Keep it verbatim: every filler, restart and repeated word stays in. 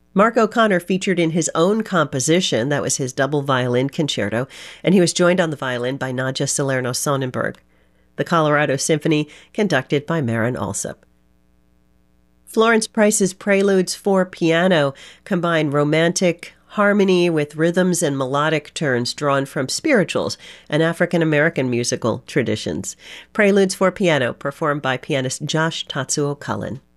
Mark O'Connor featured in his own composition, that was his double violin concerto, and he was joined on the violin by Nadja Salerno-Sonnenberg. The Colorado Symphony, conducted by Marin Alsop. Florence Price's Preludes for Piano combine romantic harmony with rhythms and melodic turns drawn from spirituals and African-American musical traditions. Preludes for Piano, performed by pianist Josh Tatsuo Cullen.